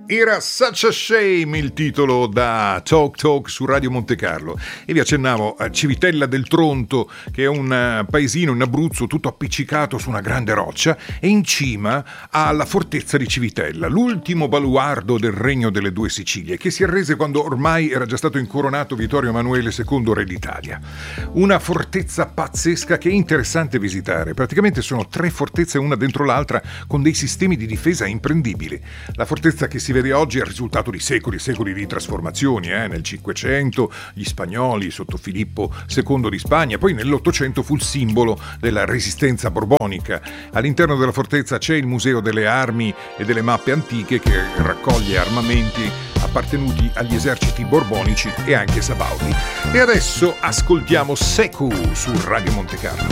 Era Such a Shame il titolo da Talk Talk su Radio Monte Carlo, e vi accennavo a Civitella del Tronto, che è un paesino in Abruzzo tutto appiccicato su una grande roccia, e in cima alla fortezza di Civitella, l'ultimo baluardo del regno delle due Sicilie, che si arrese quando ormai era già stato incoronato Vittorio Emanuele II re d'Italia. Una fortezza pazzesca che è interessante visitare. Praticamente sono tre fortezze una dentro l'altra con dei sistemi di difesa imprendibili. La fortezza che si vede oggi è il risultato di secoli e secoli di trasformazioni. Nel Cinquecento gli spagnoli sotto Filippo II di Spagna, poi nell'Ottocento fu il simbolo della resistenza borbonica. All'interno della fortezza c'è il Museo delle Armi e delle Mappe Antiche, che raccoglie armamenti appartenuti agli eserciti borbonici e anche sabaudi. E adesso ascoltiamo Secu su Radio Monte Carlo.